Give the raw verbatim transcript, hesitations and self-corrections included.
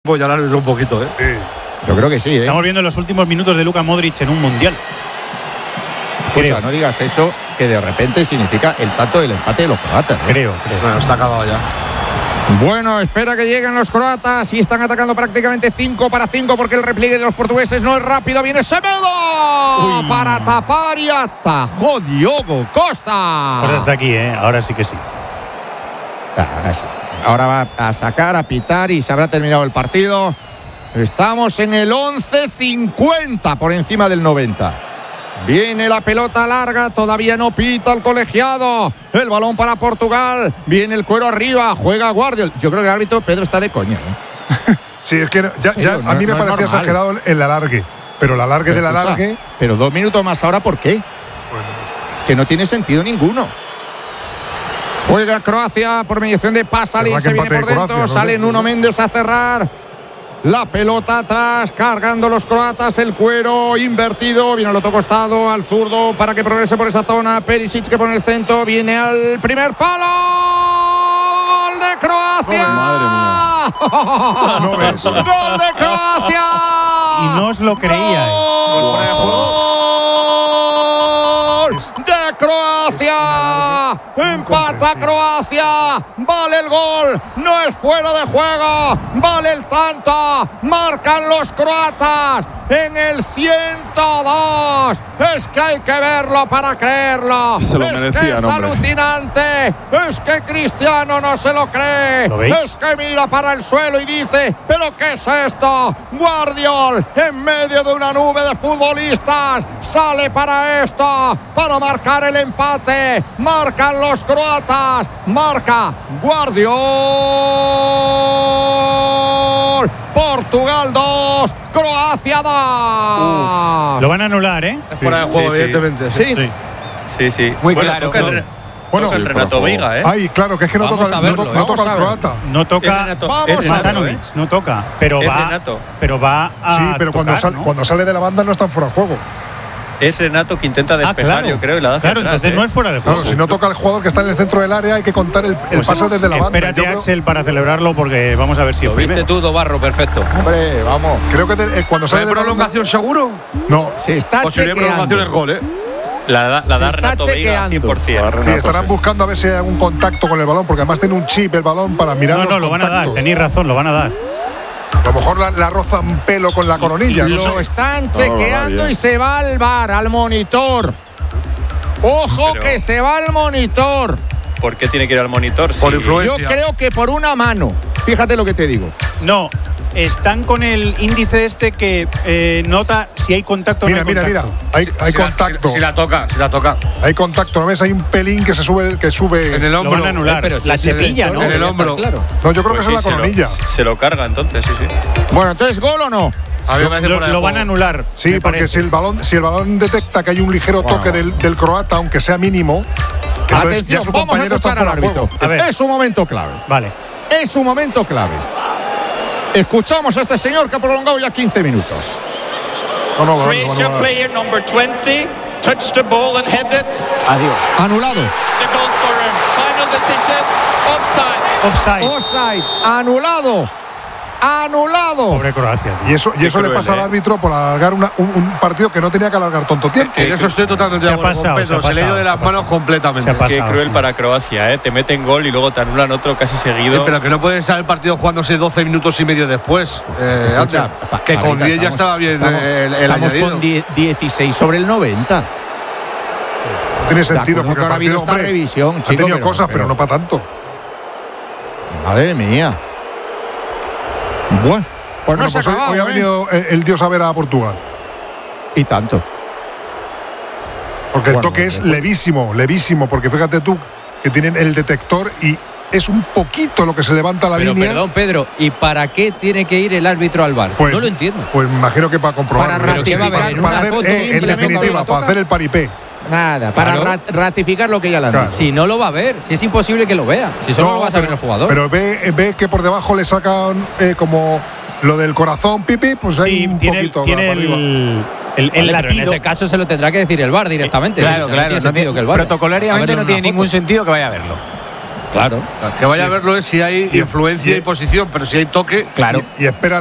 Pues ya alargues un poquito, ¿eh? Sí. Yo creo que sí, ¿eh? Estamos viendo los últimos minutos de Luka Modric en un mundial. Escucha, creo. No digas eso, que de repente significa el tanto del empate de los croatas, ¿eh? Creo, creo. Bueno, está acabado ya. Bueno, espera que lleguen los croatas y están atacando prácticamente cinco para cinco porque el repliegue de los portugueses no es rápido. Viene Semedo Uy. para tapar y atajó Diogo Costa. Pues hasta aquí, ¿eh? Ahora sí que sí. Ahora sí. Ahora va a sacar, a pitar y se habrá terminado el partido. Estamos en el once cincuenta por encima del noventa. Viene la pelota larga, todavía no pita el colegiado. El balón para Portugal. Viene el cuero arriba, juega Guardiola. Yo creo que el árbitro, Pedro, está de coña, ¿eh? Sí, es que ya, ya sí, no, a mí me no parecía exagerado el alargue. Pero el alargue del alargue. Pero dos minutos más ahora, ¿por qué? Bueno. Es que no tiene sentido ninguno. Juega Croacia por mediación de Pasalic, se viene por dentro, Croacia, sale no sé. Nuno Méndez a cerrar. La pelota atrás, cargando los croatas, el cuero invertido, viene al otro costado, al zurdo, para que progrese por esa zona. Perisic que pone el centro, viene al primer palo. ¡Gol de Croacia! Oh, madre mía. No ves. ¡Gol de Croacia! Y no os lo creía, ¿eh? ¡De Croacia! ¡Empata Croacia! ¡Vale el gol! ¡No es fuera de juego! ¡Vale el tanto! ¡Marcan los croatas! ¡En el ciento dos! ¡Es que hay que verlo para creerlo! Se lo es merecía, que es no, alucinante! ¡Es que Cristiano no se lo cree! ¿Lo veis? ¡Es que mira para el suelo y dice ¿pero qué es esto? Guardiola en medio de una nube de futbolistas sale para esto, para marcar el empate. Marcan los croatas, marca Guardiola. Portugal dos, Croacia dos. Lo van a anular, ¿eh? Es fuera de juego, sí, sí. evidentemente. Sí. Sí. Sí, sí. Muy bueno, claro. Toca el, Bueno, toca el Renato Veiga, ¿eh? Ay, claro, que es que no Vamos toca, a verlo, no, ¿eh? no toca el croata. No toca. Renato, Vamos es a Renato, Matanovic, ¿eh? no toca. Pero Es va. Renato. Pero va a. Sí, pero cuando, tocar, sal, ¿no? cuando sale de la banda no está fuera de juego. Es Renato que intenta despejar, Ah, claro. yo creo, y la da hacia Claro, atrás, entonces ¿eh? no es fuera de juego. Claro, si no toca el jugador que está en el centro del área hay que contar el, el Pues pase desde la banda. Espérate, Yo creo- Axel, para celebrarlo porque vamos a ver si Lo oprime. viste tú, Dobarro, perfecto. Hombre, vamos. Creo que de- eh, cuando sale ¿Hay de la banda- prolongación seguro? No, Se está Posible prolongación es chequeando. gol, ¿eh? La da, la Se da está Renato Veiga chequeando. cien por ciento. sí, estarán buscando a ver si hay algún contacto con el balón, porque además tiene un chip el balón para mirar No, los no, lo van a dar. contactos. Tenéis razón, lo van a dar. A lo mejor la, la roza un pelo con la coronilla. No Lo sé. están No, chequeando no, no, y se va al bar, al monitor. Ojo Pero- que se va al monitor. ¿Por qué tiene que ir al monitor? Por Sí. influencia. Yo creo que por una mano. Fíjate lo que te digo. No, están con el índice este que eh, nota si hay contacto o Mira, no hay mira, mira. contacto. Hay, hay Si la- contacto. Si, si la toca, si la toca. Hay contacto. ¿No ves? Hay un pelín que se sube. Que sube. En el Lo hombro. van a anular. pero si la es el cepilla, sensor, ¿no? En el hombro. Claro. No, yo creo Pues que es en la sí, se lo- coronilla. Se lo carga entonces, sí, sí. Bueno, entonces, ¿gol o no? A mí me parece Lo, fuera de lo van juego. a anular. Sí, me porque parece. si el balón, si el balón detecta que hay un ligero toque del, del croata, aunque sea mínimo, entonces Atención, ya su vamos a compañero está escuchar al fuera de árbitro. juego. A ver. Es un momento clave. Vale. Es un momento clave. Escuchamos a este señor que ha prolongado ya quince minutos. No, no, no, no, Croatia no, no. player number twenty touched the ball and headed. Adiós. Anulado. The goal scorer. Final decision. Offside. Offside. Offside. Anulado. Anulado. Pobre Croacia. tío. Y eso, y Qué eso le cruel, pasa ¿eh? al árbitro por alargar una- un, un partido que no tenía que alargar tonto tiempo. En eso estoy totalmente Se de ha acuerdo pasado, con Pedro. se ha Se le ha ido pasado, de se ha las manos pasado. completamente. Se ha pasado. Qué cruel sí. para Croacia, ¿eh? Te meten gol y luego te anulan otro casi seguido. Eh, pero que no puede estar el partido jugándose doce minutos y medio después. Eh, Escucha, anda, pa- que con Pablita, diez ya estamos- estaba bien estamos- eh, el, el Estamos añadido. con die- dieciséis sobre el noventa. No tiene sentido, De acuerdo porque que el ahora ha habido partido, esta hombre, revisión, ha chico, tenido pero- cosas, pero, pero- no para tanto. Madre mía. Bueno, pues no Bueno, se ha pues hoy, acabado, hoy ha ¿eh? venido el, el dios a ver a Portugal. Y tanto. Porque el Bueno, toque es bueno. levísimo, levísimo, porque fíjate tú que tienen el detector y es un poquito lo que se levanta la Pero línea. perdón, Pedro, ¿y para qué tiene que ir el árbitro al VAR? Pues- no lo entiendo. Pues me imagino que para comprobar. Para ¿Pero qué va a haber? ¿En para una hacer, foto eh, en simplemente definitiva, lo para toca? hacer el paripé. Nada, para Claro. ra- ratificar lo que ya le han Claro. dicho. Si no lo va a ver, si es imposible que lo vea. Si solo No, lo vas a pero, ver el jugador. Pero ve, ve que por debajo le sacan eh, como lo del corazón, pipi, pues hay Sí, un tiene, poquito tiene para arriba. el, el, el Vale, pero en latido. ese caso se lo tendrá que decir el VAR directamente. Claro, no claro. tiene no sentido tiene- que el VAR. protocolariamente A verlo no en tiene una ningún foto. sentido que vaya a verlo. Claro. Que vaya a verlo es si hay influencia y posición, pero si hay toque. Claro. Y, y espera